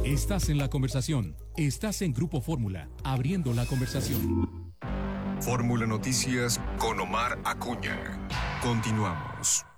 Estás en la conversación. Estás en Grupo Fórmula, abriendo la conversación. Fórmula Noticias con Omar Acuña. Continuamos.